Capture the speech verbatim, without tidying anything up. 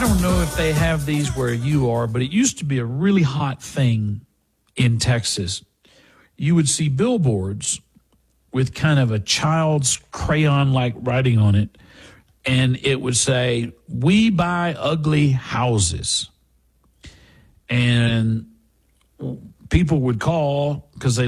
don't know if they have these where you are, but it used to be a really hot thing in Texas. You would see billboards with kind of a child's crayon-like writing on it, and it would say, "We buy ugly houses." And people would call because they